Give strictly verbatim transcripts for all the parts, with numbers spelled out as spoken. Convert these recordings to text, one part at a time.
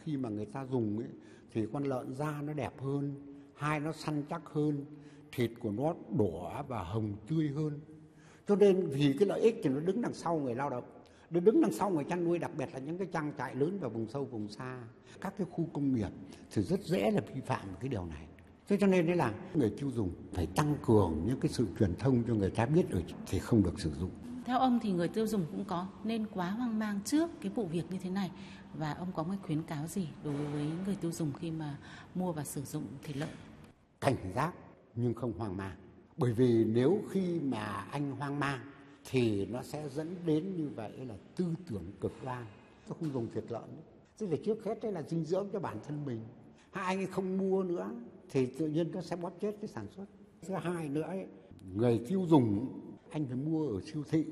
khi mà người ta dùng ấy, thì con lợn da nó đẹp hơn, hai nó săn chắc hơn, thịt của nó đỏ và hồng tươi hơn. Cho nên vì cái lợi ích thì nó đứng đằng sau người lao động, nó đứng đằng sau người chăn nuôi, đặc biệt là những cái trang trại lớn và vùng sâu vùng xa, các cái khu công nghiệp thì rất dễ là vi phạm cái điều này. Thế cho nên đấy là người tiêu dùng phải tăng cường những cái sự truyền thông cho người ta biết rồi thì không được sử dụng. Theo ông thì người tiêu dùng cũng có nên quá hoang mang trước cái vụ việc như thế này, và ông có một khuyến cáo gì đối với người tiêu dùng khi mà mua và sử dụng thịt lợn? Cảnh giác nhưng không hoang mang. Bởi vì nếu khi mà anh hoang mang thì nó sẽ dẫn đến như vậy là tư tưởng cực đoan. Tôi không dùng thịt lợn. Tức là trước hết đấy là dinh dưỡng cho bản thân mình. Hai anh không mua nữa thì tự nhiên nó sẽ bóp chết cái sản xuất. Thứ hai nữa ấy, người tiêu dùng anh phải mua ở siêu thị.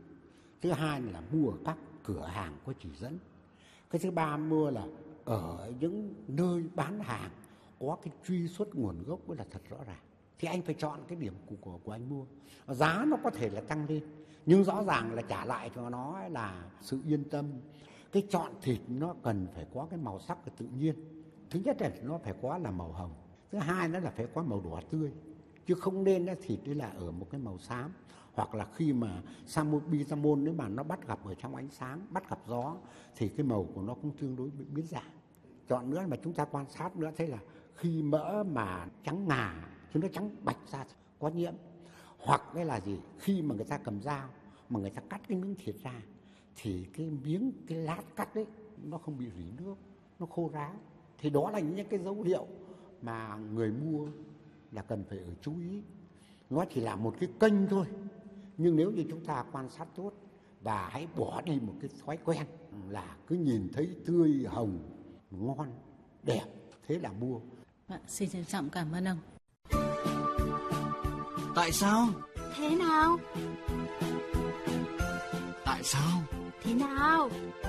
Thứ hai là mua ở các cửa hàng có chỉ dẫn. Cái thứ ba mua là ở những nơi bán hàng có cái truy xuất nguồn gốc mới là thật rõ ràng. Thì anh phải chọn cái điểm của, của, của anh mua. Giá nó có thể là tăng lên, nhưng rõ ràng là trả lại cho nó là sự yên tâm. Cái chọn thịt nó cần phải có cái màu sắc tự nhiên. Thứ nhất là nó phải có là màu hồng. Thứ hai nó là phải có màu đỏ tươi. Chứ không nên là thịt đấy là ở một cái màu xám. Hoặc là khi mà salmonella nếu mà nó bắt gặp ở trong ánh sáng, bắt gặp gió thì cái màu của nó cũng tương đối bị biến dạng. Chọn nữa mà chúng ta quan sát nữa thấy là khi mỡ mà trắng ngà chứ nó trắng bạch ra có nhiễm. Hoặc cái là gì, khi mà người ta cầm dao mà người ta cắt cái miếng thịt ra thì cái miếng, cái lát cắt đấy nó không bị rỉ nước, nó khô ráo. Thì đó là những cái dấu hiệu mà người mua là cần phải ở chú ý. Nó chỉ là một cái kênh thôi, nhưng nếu như chúng ta quan sát tốt và hãy bỏ đi một cái thói quen là cứ nhìn thấy tươi, hồng, ngon, đẹp, thế là mua. Vâng, xin trân trọng cảm ơn ông. Tại sao? Thế nào? Tại sao? Thế nào?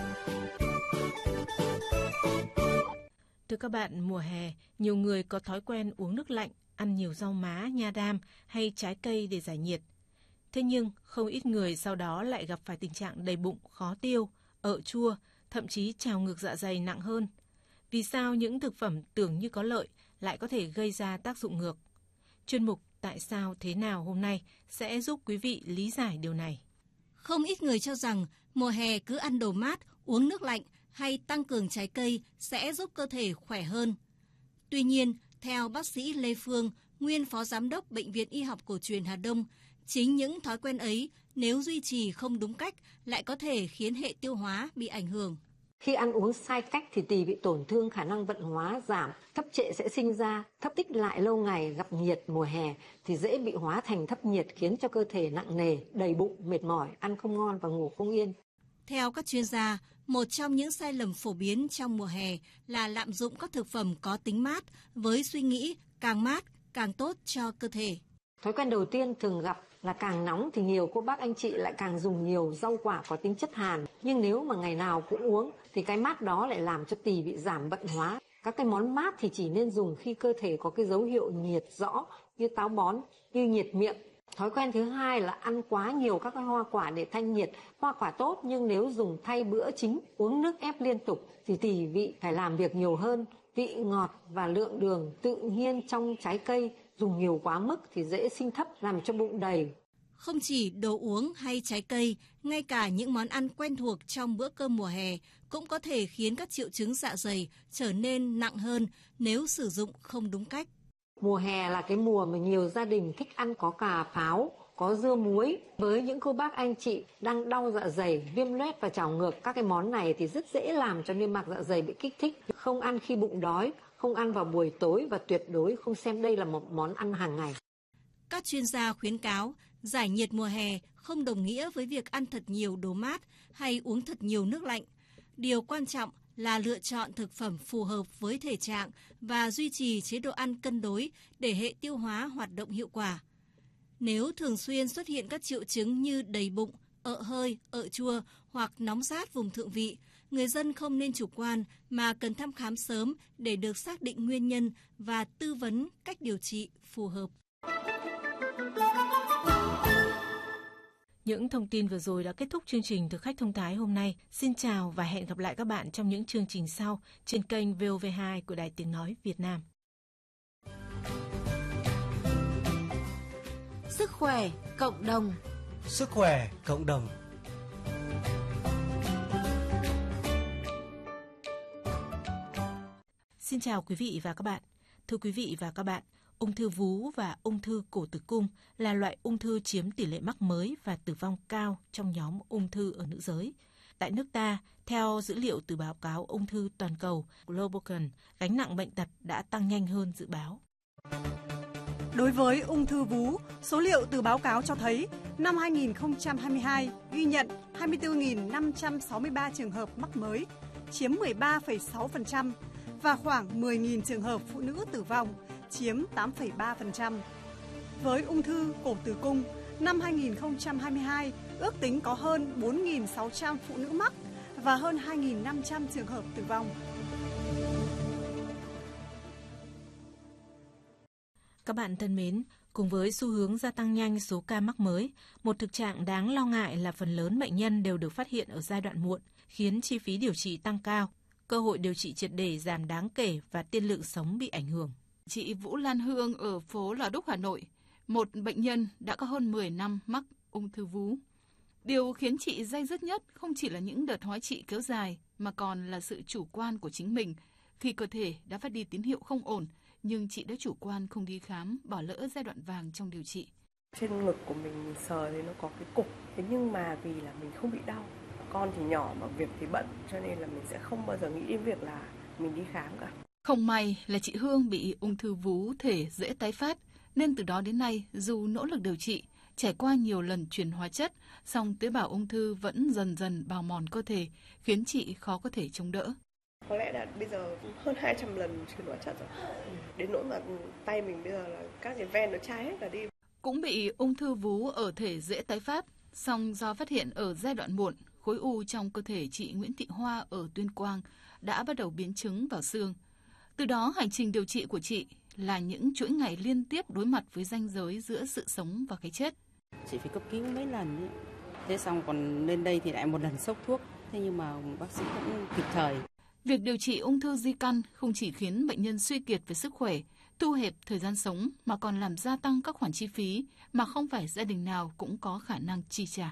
Thưa các bạn, mùa hè, nhiều người có thói quen uống nước lạnh, ăn nhiều rau má, nha đam hay trái cây để giải nhiệt. Thế nhưng, không ít người sau đó lại gặp phải tình trạng đầy bụng, khó tiêu, ợ chua, thậm chí trào ngược dạ dày nặng hơn. Vì sao những thực phẩm tưởng như có lợi lại có thể gây ra tác dụng ngược? Chuyên mục Tại sao thế nào hôm nay sẽ giúp quý vị lý giải điều này. Không ít người cho rằng mùa hè cứ ăn đồ mát, uống nước lạnh hay tăng cường trái cây sẽ giúp cơ thể khỏe hơn. Tuy nhiên, theo bác sĩ Lê Phương, nguyên phó giám đốc Bệnh viện Y học Cổ truyền Hà Đông, chính những thói quen ấy nếu duy trì không đúng cách lại có thể khiến hệ tiêu hóa bị ảnh hưởng. Khi ăn uống sai cách thì tỳ bị tổn thương, khả năng vận hóa giảm, thấp trệ sẽ sinh ra, thấp tích lại lâu ngày, gặp nhiệt mùa hè thì dễ bị hóa thành thấp nhiệt khiến cho cơ thể nặng nề, đầy bụng, mệt mỏi, ăn không ngon và ngủ không yên. Theo các chuyên gia, một trong những sai lầm phổ biến trong mùa hè là lạm dụng các thực phẩm có tính mát với suy nghĩ càng mát càng tốt cho cơ thể. Thói quen đầu tiên thường gặp là càng nóng thì nhiều cô bác anh chị lại càng dùng nhiều rau quả có tính chất hàn. Nhưng nếu mà ngày nào cũng uống thì cái mát đó lại làm cho tỳ bị giảm vận hóa. Các cái món mát thì chỉ nên dùng khi cơ thể có cái dấu hiệu nhiệt rõ như táo bón, như nhiệt miệng. Thói quen thứ hai là ăn quá nhiều các cái hoa quả để thanh nhiệt. Hoa quả tốt nhưng nếu dùng thay bữa chính, uống nước ép liên tục thì tỳ vị phải làm việc nhiều hơn. Vị ngọt và lượng đường tự nhiên trong trái cây dùng nhiều quá mức thì dễ sinh thấp, làm cho bụng đầy. Không chỉ đồ uống hay trái cây, ngay cả những món ăn quen thuộc trong bữa cơm mùa hè cũng có thể khiến các triệu chứng dạ dày trở nên nặng hơn nếu sử dụng không đúng cách. Mùa hè là cái mùa mà nhiều gia đình thích ăn có cà pháo, có dưa muối. Với những cô bác anh chị đang đau dạ dày, viêm loét và trào ngược, các cái món này thì rất dễ làm cho niêm mạc dạ dày bị kích thích. Không ăn khi bụng đói, không ăn vào buổi tối và tuyệt đối không xem đây là một món ăn hàng ngày. Các chuyên gia khuyến cáo giải nhiệt mùa hè không đồng nghĩa với việc ăn thật nhiều đồ mát hay uống thật nhiều nước lạnh. Điều quan trọng là lựa chọn thực phẩm phù hợp với thể trạng và duy trì chế độ ăn cân đối để hệ tiêu hóa hoạt động hiệu quả. Nếu thường xuyên xuất hiện các triệu chứng như đầy bụng, ợ hơi, ợ chua hoặc nóng rát vùng thượng vị, người dân không nên chủ quan mà cần thăm khám sớm để được xác định nguyên nhân và tư vấn cách điều trị phù hợp. Những thông tin vừa rồi đã kết thúc chương trình Thực khách thông thái hôm nay. Xin chào và hẹn gặp lại các bạn trong những chương trình sau trên kênh vê o vê hai của Đài Tiếng Nói Việt Nam. Sức khỏe cộng đồng. Sức khỏe cộng đồng. Xin chào quý vị và các bạn. Thưa quý vị và các bạn, ung thư vú và ung thư cổ tử cung là loại ung thư chiếm tỷ lệ mắc mới và tử vong cao trong nhóm ung thư ở nữ giới. Tại nước ta, theo dữ liệu từ báo cáo ung thư toàn cầu Globocan, gánh nặng bệnh tật đã tăng nhanh hơn dự báo. Đối với ung thư vú, số liệu từ báo cáo cho thấy năm hai nghìn không trăm hai mươi hai ghi nhận hai mươi tư nghìn năm trăm sáu mươi ba trường hợp mắc mới, chiếm mười ba phẩy sáu phần trăm và khoảng mười nghìn trường hợp phụ nữ tử vong, chiếm tám phẩy ba phần trăm. Với ung thư cổ tử cung, năm hai nghìn không trăm hai mươi hai ước tính có hơn bốn nghìn sáu trăm phụ nữ mắc và hơn hai nghìn năm trăm trường hợp tử vong. Các bạn thân mến, cùng với xu hướng gia tăng nhanh số ca mắc mới, một thực trạng đáng lo ngại là phần lớn bệnh nhân đều được phát hiện ở giai đoạn muộn, khiến chi phí điều trị tăng cao, cơ hội điều trị triệt để giảm đáng kể và tiên lượng sống bị ảnh hưởng. Chị Vũ Lan Hương ở phố Lò Đúc, Hà Nội, một bệnh nhân đã có hơn mười năm mắc ung thư vú. Điều khiến chị day dứt nhất không chỉ là những đợt hóa trị kéo dài, mà còn là sự chủ quan của chính mình. Khi cơ thể đã phát đi tín hiệu không ổn, nhưng chị đã chủ quan không đi khám, bỏ lỡ giai đoạn vàng trong điều trị. Trên ngực của mình sờ thì nó có cái cục, thế nhưng mà vì là mình không bị đau. Con thì nhỏ mà việc thì bận, cho nên là mình sẽ không bao giờ nghĩ đến việc là mình đi khám cả. Không may là chị Hương bị ung thư vú thể dễ tái phát, nên từ đó đến nay dù nỗ lực điều trị, trải qua nhiều lần truyền hóa chất, song tế bào ung thư vẫn dần dần bào mòn cơ thể, khiến chị khó có thể chống đỡ. Có lẽ là bây giờ hơn hai trăm lần truyền hóa chất rồi. Đến nỗi mà tay mình bây giờ là các cái ven nó chai hết cả đi. Cũng bị ung thư vú ở thể dễ tái phát, song do phát hiện ở giai đoạn muộn, khối u trong cơ thể chị Nguyễn Thị Hoa ở Tuyên Quang đã bắt đầu biến chứng vào xương. Từ đó hành trình điều trị của chị là những chuỗi ngày liên tiếp đối mặt với ranh giới giữa sự sống và cái chết. Chị phải cấp cứu mấy lần ấy. Thế xong còn lên đây thì lại một lần sốc thuốc, thế nhưng mà bác sĩ cũng kịp thời. Việc điều trị ung thư di căn không chỉ khiến bệnh nhân suy kiệt về sức khỏe, thu hẹp thời gian sống mà còn làm gia tăng các khoản chi phí mà không phải gia đình nào cũng có khả năng chi trả.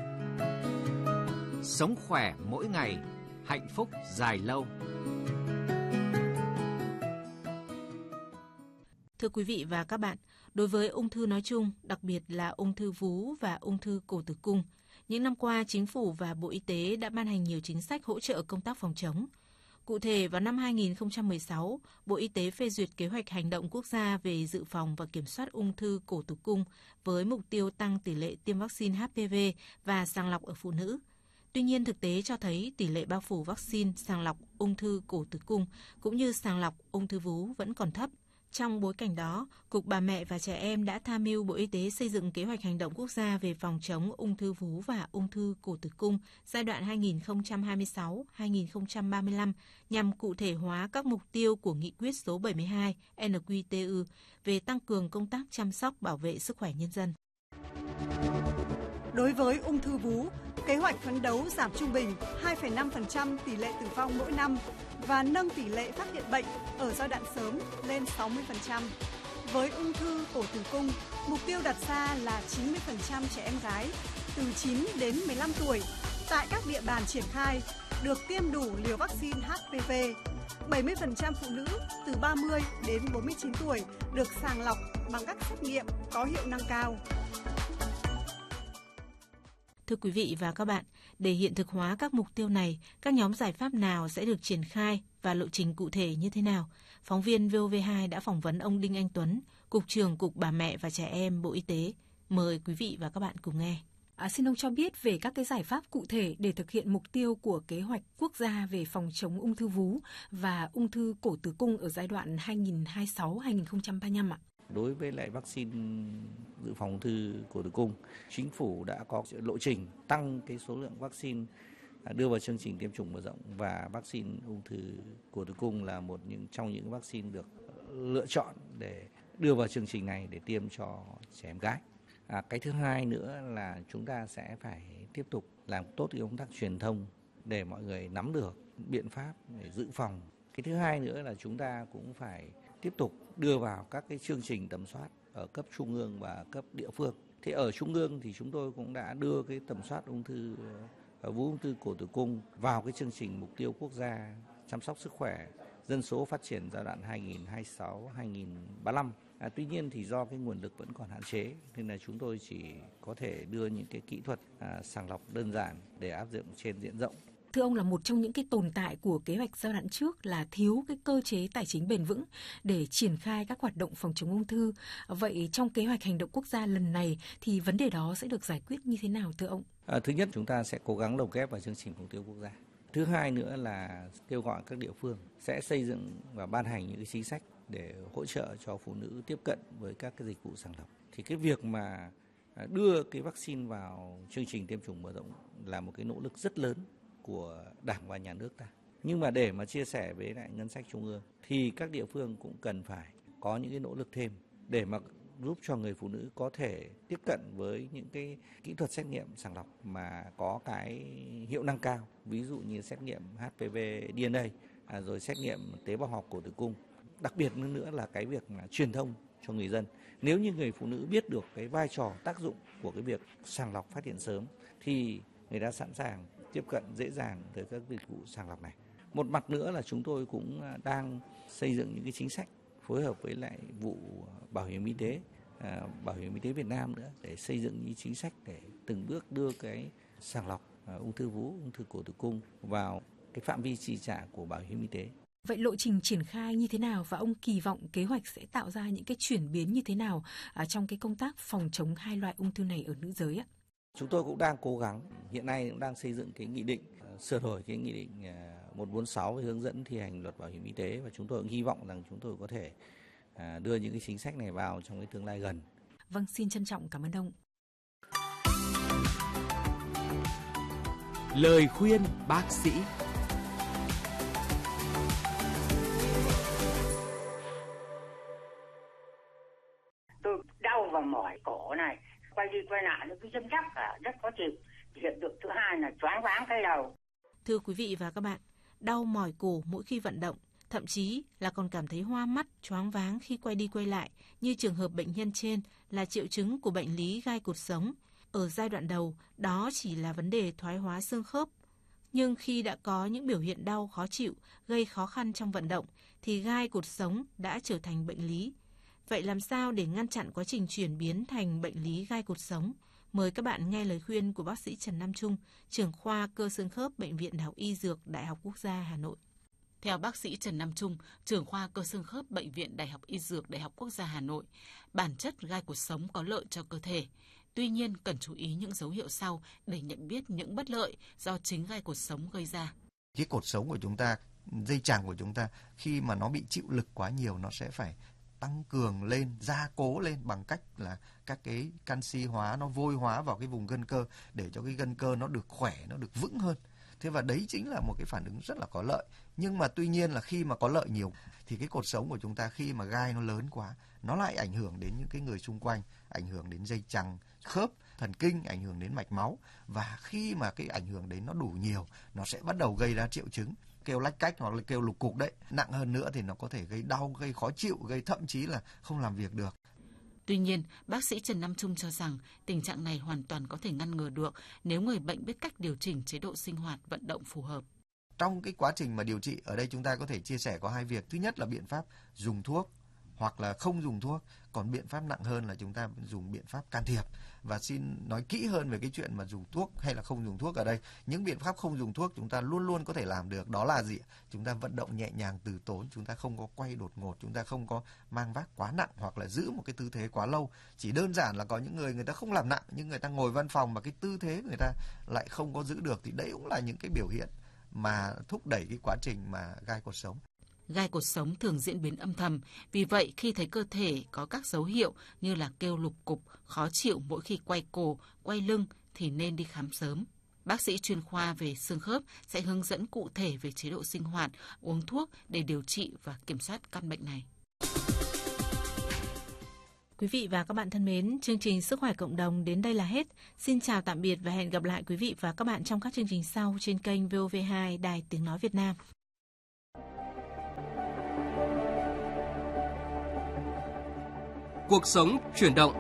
Sống khỏe mỗi ngày, hạnh phúc dài lâu. Thưa quý vị và các bạn, đối với ung thư nói chung, đặc biệt là ung thư vú và ung thư cổ tử cung, những năm qua Chính phủ và Bộ Y tế đã ban hành nhiều chính sách hỗ trợ công tác phòng chống. Cụ thể, vào năm hai nghìn không trăm mười sáu, Bộ Y tế phê duyệt kế hoạch hành động quốc gia về dự phòng và kiểm soát ung thư cổ tử cung với mục tiêu tăng tỷ lệ tiêm vaccine hát pê vê và sàng lọc ở phụ nữ. Tuy nhiên, thực tế cho thấy tỷ lệ bao phủ vaccine sàng lọc ung thư cổ tử cung cũng như sàng lọc ung thư vú vẫn còn thấp. Trong bối cảnh đó, Cục Bà Mẹ và Trẻ Em đã tham mưu Bộ Y tế xây dựng kế hoạch hành động quốc gia về phòng chống ung thư vú và ung thư cổ tử cung giai đoạn hai nghìn không trăm hai mươi sáu đến hai nghìn không trăm ba mươi lăm nhằm cụ thể hóa các mục tiêu của Nghị quyết số bảy mươi hai en quy tê ư về tăng cường công tác chăm sóc bảo vệ sức khỏe nhân dân. Đối với ung thư vú, kế hoạch phấn đấu giảm trung bình hai phẩy năm phần trăm tỷ lệ tử vong mỗi năm và nâng tỷ lệ phát hiện bệnh ở giai đoạn sớm lên sáu mươi phần trăm. Với ung thư cổ tử cung, mục tiêu đặt ra là chín mươi phần trăm trẻ em gái từ chín đến mười lăm tuổi tại các địa bàn triển khai được tiêm đủ liều vaccine hát pê vê. bảy mươi phần trăm phụ nữ từ ba mươi đến bốn mươi chín tuổi được sàng lọc bằng các xét nghiệm có hiệu năng cao. Thưa quý vị và các bạn, để hiện thực hóa các mục tiêu này, các nhóm giải pháp nào sẽ được triển khai và lộ trình cụ thể như thế nào? Phóng viên vê o vê hai đã phỏng vấn ông Đinh Anh Tuấn, Cục trưởng Cục Bà Mẹ và Trẻ Em Bộ Y tế. Mời quý vị và các bạn cùng nghe. À, xin ông cho biết về các cái giải pháp cụ thể để thực hiện mục tiêu của kế hoạch quốc gia về phòng chống ung thư vú và ung thư cổ tử cung ở giai đoạn hai nghìn không trăm hai mươi sáu đến hai nghìn không trăm ba mươi lăm ạ. Đối với lại vaccine dự phòng ung thư cổ tử cung, Chính phủ đã có lộ trình tăng cái số lượng vaccine đưa vào chương trình tiêm chủng mở rộng, và vaccine ung thư cổ tử cung là một những trong những vaccine được lựa chọn để đưa vào chương trình này để tiêm cho trẻ em gái. À, cái thứ hai nữa là chúng ta sẽ phải tiếp tục làm tốt cái công tác truyền thông để mọi người nắm được biện pháp để dự phòng. Cái thứ hai nữa là chúng ta cũng phải tiếp tục đưa vào các cái chương trình tầm soát ở cấp trung ương và cấp địa phương. Thì ở trung ương thì chúng tôi cũng đã đưa cái tầm soát ung thư vú, ung thư cổ tử cung vào cái chương trình mục tiêu quốc gia chăm sóc sức khỏe dân số phát triển giai đoạn hai nghìn không trăm hai mươi sáu đến hai nghìn không trăm ba mươi lăm. À, tuy nhiên thì do cái nguồn lực vẫn còn hạn chế nên là chúng tôi chỉ có thể đưa những cái kỹ thuật à, sàng lọc đơn giản để áp dụng trên diện rộng. Thưa ông, là một trong những cái tồn tại của kế hoạch giai đoạn trước là thiếu cái cơ chế tài chính bền vững để triển khai các hoạt động phòng chống ung thư. Vậy trong kế hoạch hành động quốc gia lần này thì vấn đề đó sẽ được giải quyết như thế nào thưa ông? À, thứ nhất, chúng ta sẽ cố gắng lồng ghép vào chương trình mục tiêu quốc gia. Thứ hai nữa là kêu gọi các địa phương sẽ xây dựng và ban hành những cái chính sách để hỗ trợ cho phụ nữ tiếp cận với các cái dịch vụ sàng lọc. Thì cái việc mà đưa cái vaccine vào chương trình tiêm chủng mở rộng là một cái nỗ lực rất lớn của Đảng và Nhà nước ta. Nhưng mà để mà chia sẻ với lại ngân sách trung ương thì các địa phương cũng cần phải có những cái nỗ lực thêm để mà giúp cho người phụ nữ có thể tiếp cận với những cái kỹ thuật xét nghiệm sàng lọc mà có cái hiệu năng cao, ví dụ như xét nghiệm hát pê vê đê en a, à, rồi xét nghiệm tế bào học cổ tử cung. Đặc biệt nữa là cái việc là truyền thông cho người dân. Nếu như người phụ nữ biết được cái vai trò tác dụng của cái việc sàng lọc phát hiện sớm thì người ta sẵn sàng tiếp cận dễ dàng tới các dịch vụ sàng lọc này. Một mặt nữa là chúng tôi cũng đang xây dựng những cái chính sách phối hợp với lại vụ bảo hiểm y tế, à, bảo hiểm y tế Việt Nam nữa để xây dựng những chính sách để từng bước đưa cái sàng lọc à, ung thư vú, ung thư cổ tử cung vào cái phạm vi chi trả của bảo hiểm y tế. Vậy lộ trình triển khai như thế nào và ông kỳ vọng kế hoạch sẽ tạo ra những cái chuyển biến như thế nào à, trong cái công tác phòng chống hai loại ung thư này ở nữ giới ạ? Chúng tôi cũng đang cố gắng, hiện nay cũng đang xây dựng cái nghị định, uh, sửa đổi cái nghị định uh, một trăm bốn mươi sáu về hướng dẫn thi hành luật bảo hiểm y tế, và chúng tôi cũng hy vọng rằng chúng tôi có thể uh, đưa những cái chính sách này vào trong cái tương lai gần. Vâng, xin trân trọng cảm ơn ông. Lời khuyên bác sĩ. Tôi đau và mỏi cổ này, quay đi quay lại nó cứ châm chắc cả, rất khó chịu. Hiện tượng thứ hai là choáng váng cái đầu. Thưa quý vị và các bạn, đau mỏi cổ mỗi khi vận động, thậm chí là còn cảm thấy hoa mắt, choáng váng khi quay đi quay lại, như trường hợp bệnh nhân trên là triệu chứng của bệnh lý gai cột sống. Ở giai đoạn đầu, đó chỉ là vấn đề thoái hóa xương khớp. Nhưng khi đã có những biểu hiện đau khó chịu, gây khó khăn trong vận động, thì gai cột sống đã trở thành bệnh lý. Vậy làm sao để ngăn chặn quá trình chuyển biến thành bệnh lý gai cột sống? Mời các bạn nghe lời khuyên của bác sĩ Trần Nam Trung, trưởng khoa cơ xương khớp Bệnh viện Đại học Y Dược Đại học Quốc gia Hà Nội. Theo bác sĩ Trần Nam Trung, trưởng khoa cơ xương khớp Bệnh viện Đại học Y Dược Đại học Quốc gia Hà Nội, bản chất gai cột sống có lợi cho cơ thể. Tuy nhiên, cần chú ý những dấu hiệu sau để nhận biết những bất lợi do chính gai cột sống gây ra. Cái cột sống của chúng ta, dây chằng của chúng ta, khi mà nó bị chịu lực quá nhiều, nó sẽ phải tăng cường lên, gia cố lên bằng cách là các cái canxi hóa, nó vôi hóa vào cái vùng gân cơ để cho cái gân cơ nó được khỏe, nó được vững hơn. Thế và đấy chính là một cái phản ứng rất là có lợi. Nhưng mà tuy nhiên là khi mà có lợi nhiều thì cái cột sống của chúng ta khi mà gai nó lớn quá, nó lại ảnh hưởng đến những cái người xung quanh, ảnh hưởng đến dây chằng, khớp, thần kinh, ảnh hưởng đến mạch máu. Và khi mà cái ảnh hưởng đến nó đủ nhiều, nó sẽ bắt đầu gây ra triệu chứng kêu lách cách hoặc là kêu lục cục đấy. Nặng hơn nữa thì nó có thể gây đau, gây khó chịu, gây thậm chí là không làm việc được. Tuy nhiên, bác sĩ Trần Nam Trung cho rằng tình trạng này hoàn toàn có thể ngăn ngừa được nếu người bệnh biết cách điều chỉnh chế độ sinh hoạt, vận động phù hợp. Trong cái quá trình mà điều trị, ở đây chúng ta có thể chia sẻ có hai việc. Thứ nhất là biện pháp dùng thuốc hoặc là không dùng thuốc. Còn biện pháp nặng hơn là chúng ta dùng biện pháp can thiệp. Và xin nói kỹ hơn về cái chuyện mà dùng thuốc hay là không dùng thuốc ở đây. Những biện pháp không dùng thuốc chúng ta luôn luôn có thể làm được. Đó là gì? Chúng ta vận động nhẹ nhàng từ tốn, chúng ta không có quay đột ngột, chúng ta không có mang vác quá nặng hoặc là giữ một cái tư thế quá lâu. Chỉ đơn giản là có những người người ta không làm nặng nhưng người ta ngồi văn phòng mà cái tư thế người ta lại không có giữ được, thì đấy cũng là những cái biểu hiện mà thúc đẩy cái quá trình mà gai cột sống. Gai cột sống thường diễn biến âm thầm, vì vậy khi thấy cơ thể có các dấu hiệu như là kêu lục cục, khó chịu mỗi khi quay cổ, quay lưng thì nên đi khám sớm. Bác sĩ chuyên khoa về xương khớp sẽ hướng dẫn cụ thể về chế độ sinh hoạt, uống thuốc để điều trị và kiểm soát căn bệnh này. Quý vị và các bạn thân mến, chương trình Sức khỏe cộng đồng đến đây là hết. Xin chào tạm biệt và hẹn gặp lại quý vị và các bạn trong các chương trình sau trên kênh vê o vê hai Đài Tiếng Nói Việt Nam. Cuộc sống chuyển động.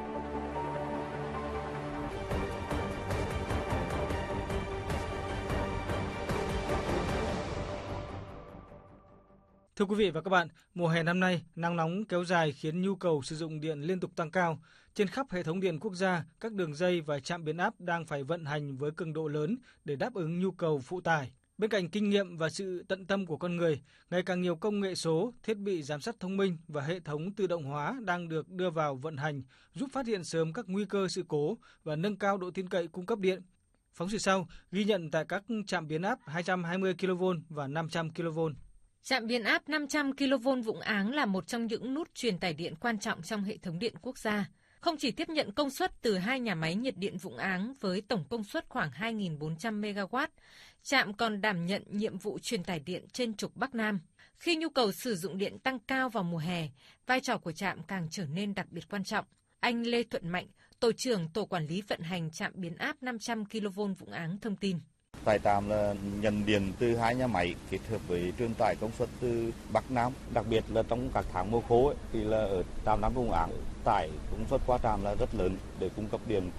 Thưa quý vị và các bạn, mùa hè năm nay, nắng nóng kéo dài khiến nhu cầu sử dụng điện liên tục tăng cao. Trên khắp hệ thống điện quốc gia, các đường dây và trạm biến áp đang phải vận hành với cường độ lớn để đáp ứng nhu cầu phụ tải. Bên cạnh kinh nghiệm và sự tận tâm của con người, ngày càng nhiều công nghệ số, thiết bị giám sát thông minh và hệ thống tự động hóa đang được đưa vào vận hành, giúp phát hiện sớm các nguy cơ sự cố và nâng cao độ tin cậy cung cấp điện. Phóng sự sau ghi nhận tại các trạm biến áp hai trăm hai mươi ki lô vôn và năm trăm ki lô vôn. Trạm biến áp năm trăm ki lô vôn Vũng Áng là một trong những nút truyền tải điện quan trọng trong hệ thống điện quốc gia. Không chỉ tiếp nhận công suất từ hai nhà máy nhiệt điện Vũng Áng với tổng công suất khoảng hai nghìn bốn trăm mê ga oát, trạm còn đảm nhận nhiệm vụ truyền tải điện trên trục Bắc Nam. Khi nhu cầu sử dụng điện tăng cao vào mùa hè, vai trò của trạm càng trở nên đặc biệt quan trọng. Anh Lê Thuận Mạnh, tổ trưởng tổ quản lý vận hành trạm biến áp năm trăm ki lô vôn Vũng Áng thông tin. Tại trạm là nhận điện từ hai nhà máy kết hợp với truyền tải công suất từ Bắc Nam, đặc biệt là trong các tháng mùa khô ấy, thì là ở trạm năm Vũng Áng tải công suất qua trạm là rất lớn để cung cấp điện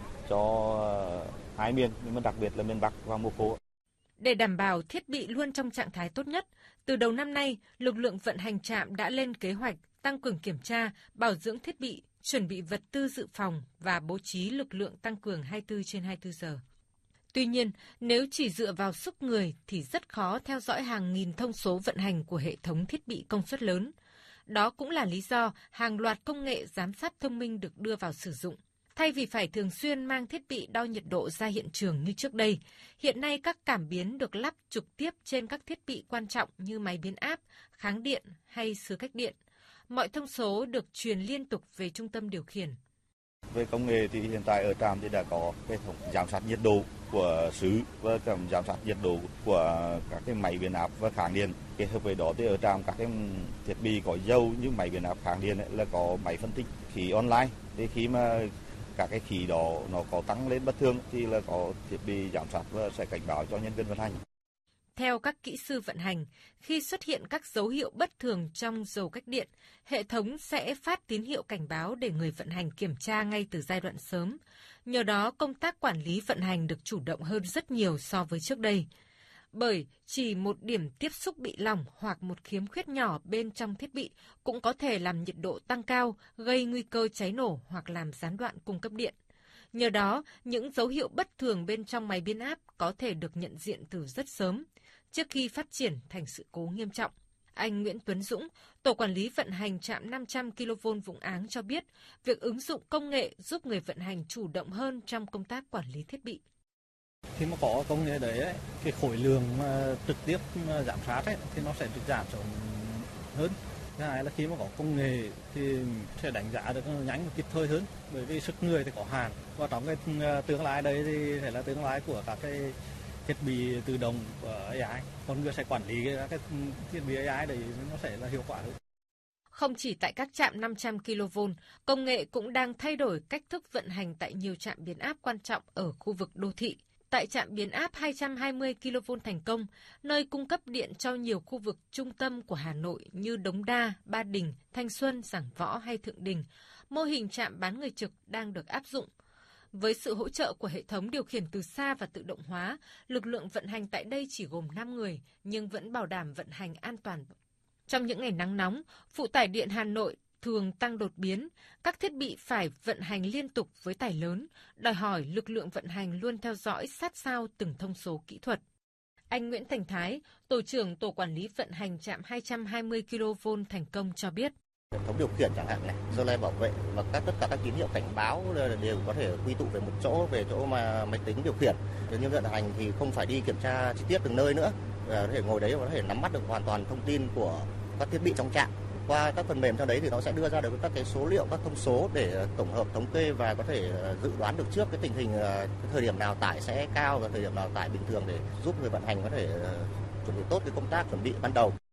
cho hai miền, nhưng mà đặc biệt là miền Bắc vào mùa khô. Để đảm bảo thiết bị luôn trong trạng thái tốt nhất, từ đầu năm nay, lực lượng vận hành trạm đã lên kế hoạch tăng cường kiểm tra, bảo dưỡng thiết bị, chuẩn bị vật tư dự phòng và bố trí lực lượng tăng cường hai mươi tư trên hai mươi tư giờ. Tuy nhiên, nếu chỉ dựa vào sức người thì rất khó theo dõi hàng nghìn thông số vận hành của hệ thống thiết bị công suất lớn. Đó cũng là lý do hàng loạt công nghệ giám sát thông minh được đưa vào sử dụng. Thay vì phải thường xuyên mang thiết bị đo nhiệt độ ra hiện trường như trước đây, hiện nay các cảm biến được lắp trực tiếp trên các thiết bị quan trọng như máy biến áp, kháng điện hay xứ cách điện. Mọi thông số được truyền liên tục về trung tâm điều khiển. Về công nghệ thì hiện tại ở trạm thì đã có hệ thống giám sát nhiệt độ của xứ và cả giám sát nhiệt độ của các cái máy biến áp và kháng điện. Kết hợp với đó thì ở trạm các cái thiết bị có dầu như máy biến áp kháng điện ấy, là có máy phân tích khí online. Thì khi mà các cái khí đó nó có tăng lên bất thường thì là có thiết bị giám sát và sẽ cảnh báo cho nhân viên vận hành. Theo các kỹ sư vận hành, khi xuất hiện các dấu hiệu bất thường trong dầu cách điện, hệ thống sẽ phát tín hiệu cảnh báo để người vận hành kiểm tra ngay từ giai đoạn sớm. Nhờ đó, công tác quản lý vận hành được chủ động hơn rất nhiều so với trước đây. Bởi chỉ một điểm tiếp xúc bị lỏng hoặc một khiếm khuyết nhỏ bên trong thiết bị cũng có thể làm nhiệt độ tăng cao, gây nguy cơ cháy nổ hoặc làm gián đoạn cung cấp điện. Nhờ đó, những dấu hiệu bất thường bên trong máy biến áp có thể được nhận diện từ rất sớm, trước khi phát triển thành sự cố nghiêm trọng. Anh Nguyễn Tuấn Dũng, tổ quản lý vận hành trạm năm trăm ki lô vôn Vũng Áng cho biết, việc ứng dụng công nghệ giúp người vận hành chủ động hơn trong công tác quản lý thiết bị. Khi mà có công nghệ đấy, ấy, cái khối lượng mà trực tiếp giám sát ấy, thì nó sẽ được giảm xuống hơn. Thứ hai là khi mà có công nghệ thì sẽ đánh giá được nhanh và kịp thời hơn, bởi vì sức người thì có hạn. Và trong cái tương lai đấy thì phải là tương lai của các cái thiết bị tự động của a i. Con người sẽ quản lý các cái thiết bị a i đấy, nó sẽ là hiệu quả hơn. Không chỉ tại các trạm năm trăm ki lô vôn, công nghệ cũng đang thay đổi cách thức vận hành tại nhiều trạm biến áp quan trọng ở khu vực đô thị. Tại trạm biến áp hai trăm hai mươi ki lô vôn Thành Công, nơi cung cấp điện cho nhiều khu vực trung tâm của Hà Nội như Đống Đa, Ba Đình, Thanh Xuân, Giảng Võ hay Thượng Đình, mô hình trạm bán người trực đang được áp dụng. Với sự hỗ trợ của hệ thống điều khiển từ xa và tự động hóa, lực lượng vận hành tại đây chỉ gồm năm người nhưng vẫn bảo đảm vận hành an toàn. Trong những ngày nắng nóng, phụ tải điện Hà Nội thường tăng đột biến, các thiết bị phải vận hành liên tục với tải lớn, đòi hỏi lực lượng vận hành luôn theo dõi sát sao từng thông số kỹ thuật. Anh Nguyễn Thành Thái, tổ trưởng tổ quản lý vận hành trạm hai trăm hai mươi ki lô vôn Thành Công cho biết. Hệ thống điều khiển chẳng hạn này, dơ le bảo vệ và các tất cả các tín hiệu cảnh báo đều có thể quy tụ về một chỗ, về chỗ mà máy tính điều khiển. Nếu như vận hành thì không phải đi kiểm tra chi tiết từng nơi nữa, có thể ngồi đấy và có thể nắm bắt được hoàn toàn thông tin của các thiết bị trong trạm. Qua các phần mềm theo đấy thì nó sẽ đưa ra được các cái số liệu, các thông số để tổng hợp thống kê và có thể dự đoán được trước cái tình hình cái thời điểm nào tải sẽ cao và thời điểm nào tải bình thường để giúp người vận hành có thể chuẩn bị tốt cái công tác chuẩn bị ban đầu.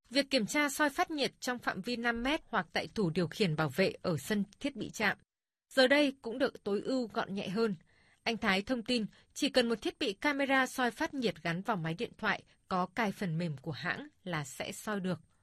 Việc kiểm tra soi phát nhiệt trong phạm vi năm mét hoặc tại tủ điều khiển bảo vệ ở sân thiết bị trạm, giờ đây cũng được tối ưu gọn nhẹ hơn. Anh Thái thông tin chỉ cần một thiết bị camera soi phát nhiệt gắn vào máy điện thoại có cài phần mềm của hãng là sẽ soi được.